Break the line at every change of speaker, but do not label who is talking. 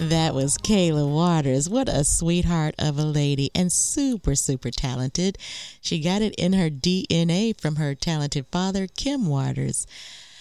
That was Kayla Waters. What a sweetheart of a lady and super, super talented. She got it in her DNA from her talented father, Kim Waters.